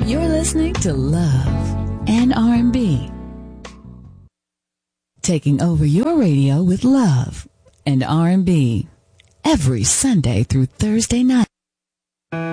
You're listening to Love and R&B. Taking over your radio with Love and R&B every Sunday through Thursday night.